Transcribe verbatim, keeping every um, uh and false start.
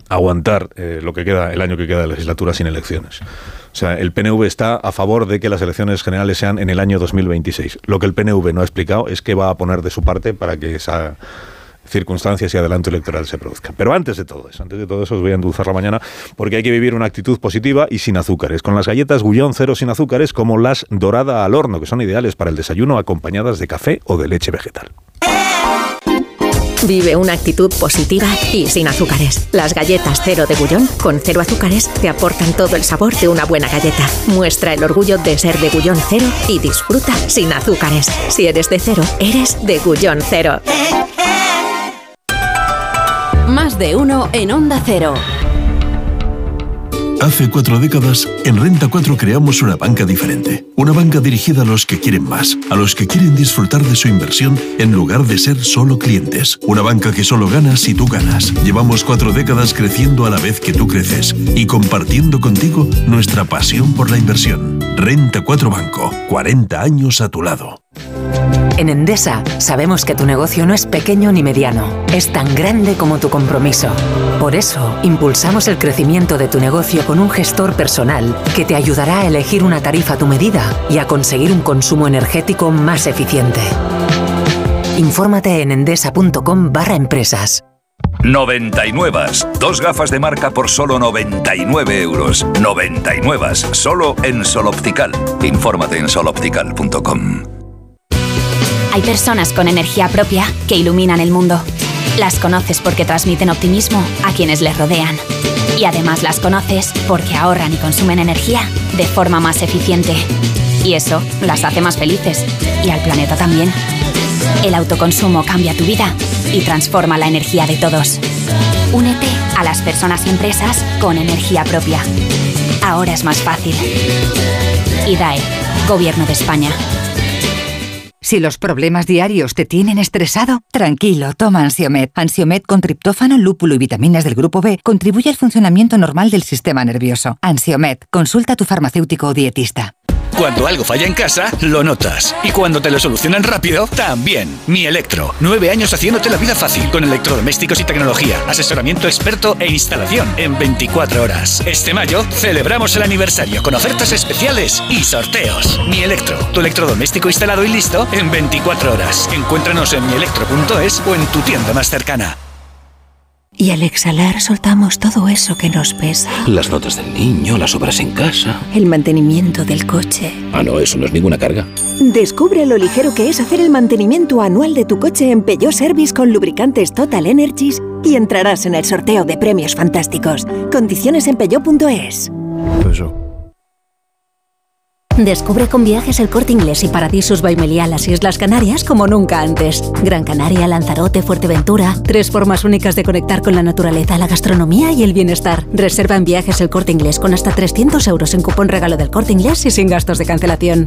aguantar eh, lo que queda, el año que queda de legislatura sin elecciones. O sea, el P N V está a favor de que las elecciones generales sean en el año dos mil veintiséis. Lo que el P N V no ha explicado es qué va a poner de su parte para que esa circunstancias y adelanto electoral se produzcan. Pero antes de todo eso, antes de todo eso os voy a endulzar la mañana porque hay que vivir una actitud positiva y sin azúcares, con las galletas Gullón cero sin azúcares como las dorada al horno, que son ideales para el desayuno acompañadas de café o de leche vegetal. Vive una actitud positiva y sin azúcares. Las galletas cero de Gullón, con cero azúcares, te aportan todo el sabor de una buena galleta. Muestra el orgullo de ser de Gullón cero y disfruta sin azúcares. Si eres de cero, eres de Gullón cero. Más de uno en Onda Cero. Hace cuatro décadas, en Renta cuatro creamos una banca diferente. Una banca dirigida a los que quieren más, a los que quieren disfrutar de su inversión en lugar de ser solo clientes. Una banca que solo gana si tú ganas. Llevamos cuatro décadas creciendo a la vez que tú creces y compartiendo contigo nuestra pasión por la inversión. Renta cuatro Banco, cuarenta años a tu lado. En Endesa sabemos que tu negocio no es pequeño ni mediano, es tan grande como tu compromiso. Por eso, impulsamos el crecimiento de tu negocio con un gestor personal que te ayudará a elegir una tarifa a tu medida y a conseguir un consumo energético más eficiente. Infórmate en endesa.com barra empresas. noventa y nueve. Dos gafas de marca por solo noventa y nueve euros. noventa y nueve. Solo en Sol Optical. Infórmate en sol optical punto com. Hay personas con energía propia que iluminan el mundo. Las conoces porque transmiten optimismo a quienes les rodean. Y además las conoces porque ahorran y consumen energía de forma más eficiente. Y eso las hace más felices. Y al planeta también. El autoconsumo cambia tu vida y transforma la energía de todos. Únete a las personas y empresas con energía propia. Ahora es más fácil. I D A E, Gobierno de España. Si los problemas diarios te tienen estresado, tranquilo, toma Ansiomed. Ansiomed con triptófano, lúpulo y vitaminas del grupo B contribuye al funcionamiento normal del sistema nervioso. Ansiomed, consulta a tu farmacéutico o dietista. Cuando algo falla en casa, lo notas. Y cuando te lo solucionan rápido, también. Mi Electro. Nueve años haciéndote la vida fácil. Con electrodomésticos y tecnología. Asesoramiento experto e instalación en veinticuatro horas. Este mayo celebramos el aniversario con ofertas especiales y sorteos. Mi Electro. Tu electrodoméstico instalado y listo en veinticuatro horas. Encuéntranos en mi electro punto es o en tu tienda más cercana. Y al exhalar soltamos todo eso que nos pesa. Las notas del niño, las obras en casa. El mantenimiento del coche. Ah, no, eso no es ninguna carga. Descubre lo ligero que es hacer el mantenimiento anual de tu coche en Peugeot Service con lubricantes Total Energies y entrarás en el sorteo de premios fantásticos. Condiciones en peugeot punto es. Eso. Descubre con Viajes El Corte Inglés y Paradisus by Meliá las Islas Canarias como nunca antes. Gran Canaria, Lanzarote, Fuerteventura. Tres formas únicas de conectar con la naturaleza, la gastronomía y el bienestar. Reserva en Viajes El Corte Inglés con hasta trescientos euros en cupón regalo del Corte Inglés y sin gastos de cancelación.